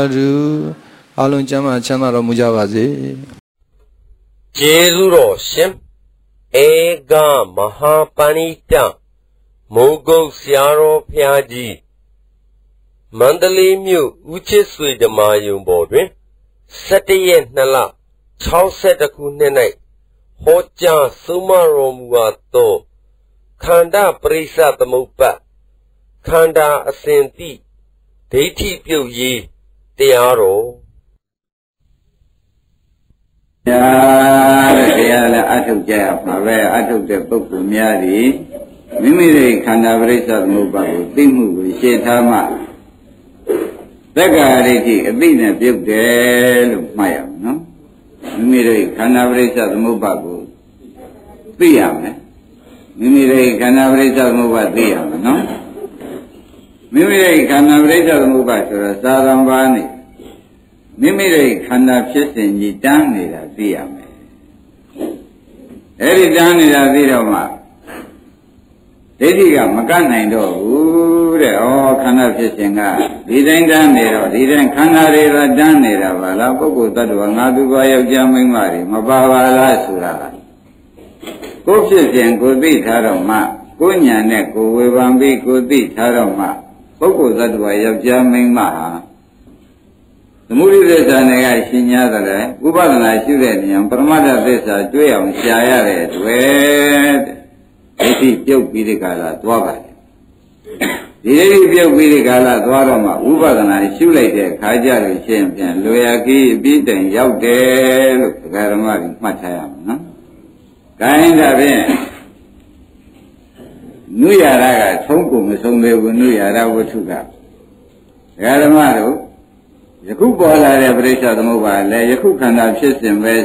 ဓုအားလုံးကျမ်းမာချမ်းသာတော်မူကြပါစေကျေးဇူးတော်ရှင်ဧကမဟာပဏိတမိုးကုတ်ဆရာတော်ဘုရားကြီးမန္တလေးမြို့ဦးချစ်ဆွေဓမ္မာယုံပေါ်တွင်17ရက်2လ62ခုနှစ်၌ဟောကြားဆုံးမတော်မူသောခန္ဓာပရိစ္ဆသမုပ္ပါခန္ဓာအစဉ်တိဒိဋ္ဌိပြုတ်ရေးတရားတော်တရားလည်းအထုတ်ကြရမှာပဲအထုတ်တဲ့ပုဂ္ဂိုလ်များသည်မိမိရဲ့ခန္ဓာပရိစ္ဆသမုပ္ပါကိုသိမှုကိုရှင်းထားမှသက္ကာရိတိအသိနဲ့ပြုတ်တယ်လို့မှတ်ရအောင်နော်မိမိရဲ့ခန္ဓာပရိစ္ဆသမုပ္ပါကိုသိရမယ်မိမိရဲ့ခန္ဓာပရိစ္ဆသမုပ္ပါသိရမယ်နော်မိမိရဲ့ခန္ဓာပရိစ္ဆသမုပ္ပါဆိုတော့သာရံပါနေမိမိရဲ့ခန္ဓာဖြစ်စဉ်ကြီးတန်းနေတာသိရမယ်အဲ့ဒီတန်းနေတာသိတော့မှဒိဋ္ဌိကမကနိုင်တော့ဘူးတဲ့ဩခန္ဓာဖြစ်စဉ်ကဒီတိုင်းတန်းနေတော့ဒီတိုင်းခန္ဓာတွေကတန်းနေတာပါလားပုဂ္ဂိုလ်တ attva ငါသူပါယောက်ျားမိန်းမတွေမပါပါလားဆိုတာကိုယ်ဖြစ်စဉ်ကိုသိထားတော့မှကိုဉာဏ်နဲ့ကိုဝေဖန်ပြီးကိုသိထားတော့မှပုဂ္ဂိုလ်တ attva ယောက်ျားမိန်းမဟာသမုဒိသစ္စာနဲ့ကရှင်းညာတယ်ဥပဒနာရှိတဲ့ဉာဏ်ပရမတ္ထသစ္စာတွေ့အောင်ရှားရတဲ့တွေ့ဒိဋ္ဌိပြုတ်ပြီးဒီကလာသွားပါတယ်ဒီဒိဋ္ဌိပြုတ်ပြီးဒီကလာသွားတော့မှဥပဒနာရှုလိုက်တဲ့ခါကြလို့ရှင်းပြန်လွယ်ရကီးအပြီးတိုင်ရောက်တယ်လို့ဒကာဓမ္မတွေမှတ်ထားရမှာနော်။ဒါရင်ဒါဖြင့်နုရတာကသုံးကုန်မဆုံးသေးဘူးနုရတာဝတ္ထုကဒကာဓမ္မတို့ယခုပေါ်လာတဲ့ပရိစ္ဆသမုပ္ပါလည်းယခုခန္ဓာဖြစ်စဉ်ပဲ